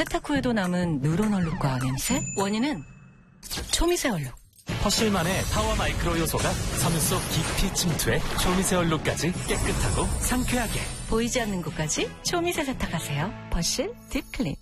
세탁 후에도 남은 누런 얼룩과 냄새? 원인은 초미세 얼룩. 퍼실만의 파워 마이크로 요소가 섬유 속 깊이 침투해 초미세 얼룩까지 깨끗하고 상쾌하게. 보이지 않는 곳까지 초미세 세탁하세요. 퍼실 딥클린.